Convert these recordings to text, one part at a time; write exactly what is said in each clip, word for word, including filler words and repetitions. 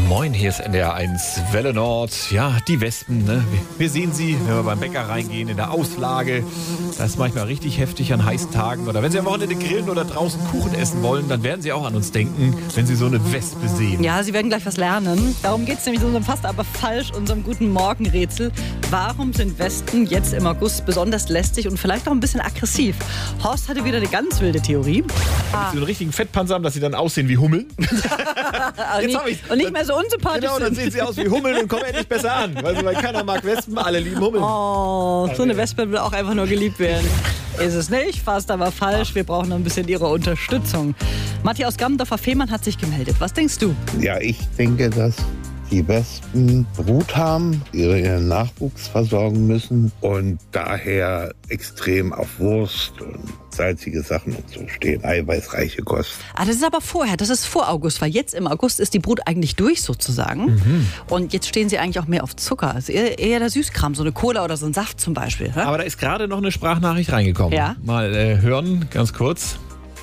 Moin, hier ist N D R eins Welle Nord. Ja, die Wespen, ne? Wir sehen sie, wenn wir beim Bäcker reingehen, in der Auslage. Das ist manchmal richtig heftig an heißen Tagen. Oder wenn Sie am Wochenende grillen oder draußen Kuchen essen wollen, dann werden Sie auch an uns denken, wenn Sie so eine Wespe sehen. Ja, Sie werden gleich was lernen. Darum geht es nämlich in unserem fast aber falsch, unserem guten Morgenrätsel. Warum sind Wespen jetzt im August besonders lästig und vielleicht auch ein bisschen aggressiv? Horst hatte wieder eine ganz wilde Theorie. Ah. So einen richtigen Fettpanzer haben, dass sie dann aussehen wie Hummeln. Jetzt hab ich's. Und nicht mehr so unsympathisch Genau, dann sehen sie aus wie Hummeln und kommen endlich besser an. Weil, weil keiner mag Wespen, alle lieben Hummeln. Oh, so eine Wespe will auch einfach nur geliebt werden. Ist es nicht, fast aber falsch. Wir brauchen noch ein bisschen Ihre Unterstützung. Matti aus Gammendorfer Fehmarn hat sich gemeldet. Was denkst du? Ja, ich denke, dass die Wespen Brut haben, ihre, ihren Nachwuchs versorgen müssen und daher extrem auf Wurst und salzige Sachen und so stehen, eiweißreiche Kost. Ah, das ist aber vorher, das ist vor August, weil jetzt im August ist die Brut eigentlich durch sozusagen. Mhm. Und jetzt stehen sie eigentlich auch mehr auf Zucker, also eher, eher der Süßkram, so eine Cola oder so ein Saft zum Beispiel. Hä? Aber da ist gerade noch eine Sprachnachricht reingekommen. Ja? Mal äh, hören, ganz kurz.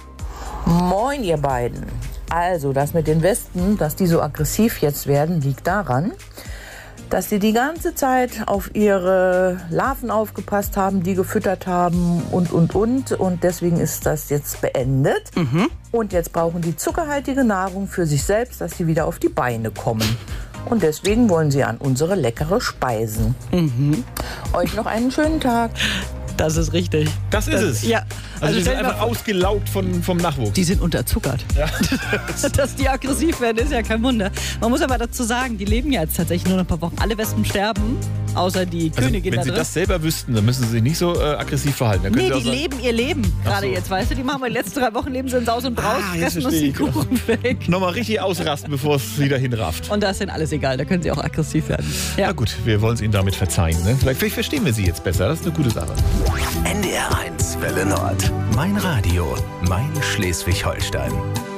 Moin ihr beiden. Also das mit den Wespen, dass die so aggressiv jetzt werden, liegt daran, dass sie die ganze Zeit auf ihre Larven aufgepasst haben, die gefüttert haben und, und, und. Und deswegen ist das jetzt beendet. Mhm. Und jetzt brauchen die zuckerhaltige Nahrung für sich selbst, dass sie wieder auf die Beine kommen. Und deswegen wollen sie an unsere leckere Speisen. Mhm. Euch noch einen schönen Tag. Das ist richtig. Das ist das, es? Ja. Also, also die sind einfach ausgelaugt von, vom Nachwuchs. Die sind unterzuckert. Ja. Dass die aggressiv werden, ist ja kein Wunder. Man muss aber dazu sagen, die leben ja jetzt tatsächlich nur noch ein paar Wochen. Alle Wespen sterben, außer die also Königin wenn da Sie drin. das selber wüssten, dann müssen Sie sich nicht so äh, aggressiv verhalten. Dann nee, Sie auch die sagen, leben ihr Leben gerade so. Jetzt, weißt du. Die machen wir die letzten drei Wochen, leben sie in Saus und Braus, ah, fressen uns die Kuchen weg. Nochmal richtig ausrasten, bevor es wieder hinrafft. Und da ist ihnen alles egal, da können sie auch aggressiv werden. Ja. Na gut, wir wollen es Ihnen damit verzeihen. Ne? Vielleicht, vielleicht verstehen wir Sie jetzt besser, das ist eine gute Sache. N D R eins Welle Nord. Mein Radio, mein Schleswig-Holstein.